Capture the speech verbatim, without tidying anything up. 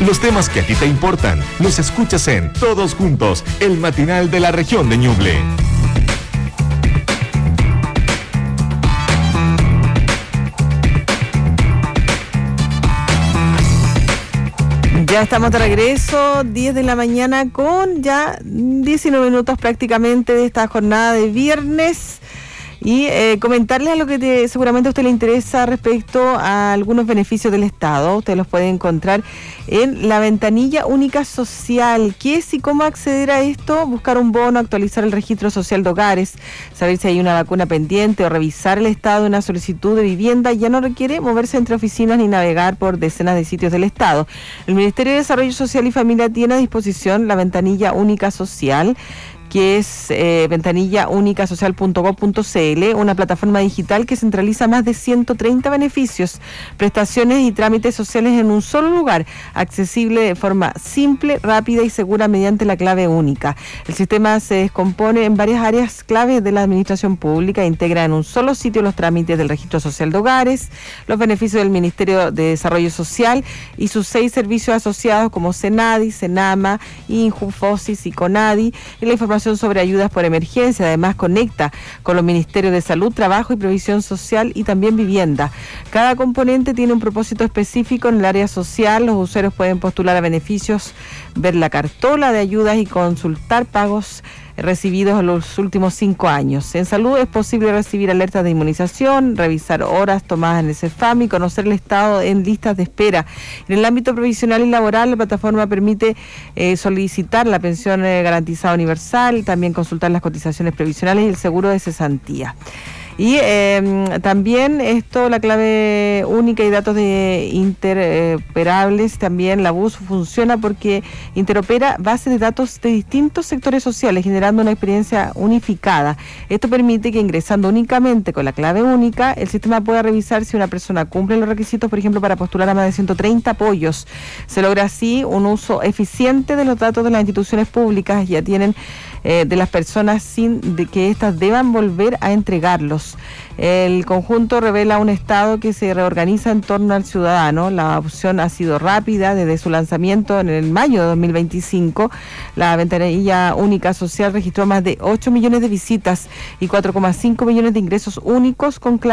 Los temas que a ti te importan los escuchas en Todos Juntos, el matinal de la región de Ñuble. Ya estamos de regreso, diez de la mañana con ya diecinueve minutos prácticamente de esta jornada de viernes. Y eh, comentarles a lo que te, seguramente a usted le interesa respecto a algunos beneficios del Estado. Usted los puede encontrar en la ventanilla única social. ¿Qué es y cómo acceder a esto? Buscar un bono, actualizar el registro social de hogares, saber si hay una vacuna pendiente o revisar el estado de una solicitud de vivienda. Ya no requiere moverse entre oficinas ni navegar por decenas de sitios del Estado. El Ministerio de Desarrollo Social y Familia tiene a disposición la ventanilla única social, que es eh, ventanilla única social punto gob punto cl, una plataforma digital que centraliza más de ciento treinta beneficios, prestaciones y trámites sociales en un solo lugar, accesible de forma simple, rápida y segura mediante la clave única. El sistema se descompone en varias áreas claves de la administración pública, integra en un solo sitio los trámites del registro social de hogares, los beneficios del Ministerio de Desarrollo Social y sus seis servicios asociados como Senadi, Senama, Inju, Fosis y Conadi, y la información sobre ayudas por emergencia. Además conecta con los Ministerios de Salud, Trabajo y Previsión Social y también Vivienda. Cada componente tiene un propósito específico en el área social. Los usuarios pueden postular a beneficios, ver la cartola de ayudas y consultar pagos recibidos en los últimos cinco años. En salud es posible recibir alertas de inmunización, revisar horas tomadas en el CEFAM y conocer el estado en listas de espera. En el ámbito provisional y laboral, la plataforma permite eh, solicitar la pensión eh, garantizada universal, también consultar las cotizaciones previsionales y el seguro de cesantía. Y eh, también esto, la clave única y datos de interoperables, también la B U S funciona porque interopera bases de datos de distintos sectores sociales, generando una experiencia unificada. Esto permite que ingresando únicamente con la clave única, el sistema pueda revisar si una persona cumple los requisitos, por ejemplo, para postular a más de ciento treinta apoyos. Se logra así un uso eficiente de los datos de las instituciones públicas, ya tienen eh, de las personas sin de que éstas deban volver a entregarlos. El conjunto revela un Estado que se reorganiza en torno al ciudadano. La opción ha sido rápida desde su lanzamiento en el mayo de dos mil veinticinco. La ventanilla única social registró más de ocho millones de visitas y cuatro coma cinco millones de ingresos únicos con